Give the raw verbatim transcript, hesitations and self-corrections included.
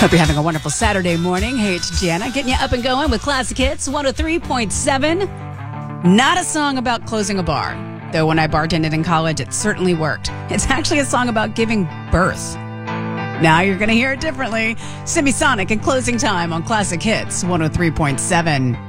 Hope you're having a wonderful Saturday morning. Hey, it's Jana, getting you up and going with Classic Hits one oh three point seven. Not a song about closing a bar, though when I bartended in college, it certainly worked. It's actually a song about giving birth. Now you're going to hear it differently. Semisonic and Closing Time on Classic Hits one oh three point seven.